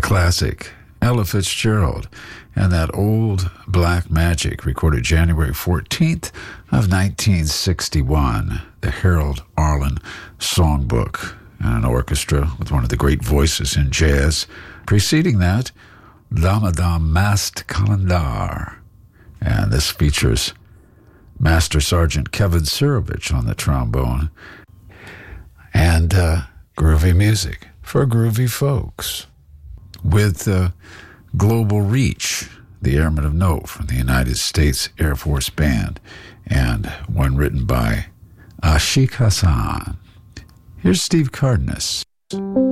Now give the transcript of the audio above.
classic, Ella Fitzgerald, and that Old Black Magic, recorded January 14th of 1961, the Harold Arlen Songbook, and an orchestra with one of the great voices in jazz. Preceding that, Damadam Mast Kalendar, and this features Master Sergeant Kevin Surovich on the trombone, and groovy music for groovy folks, with Global Reach, the Airmen of Note from the United States Air Force Band, and one written by Ashik Hassan. Here's Steve Cardenas.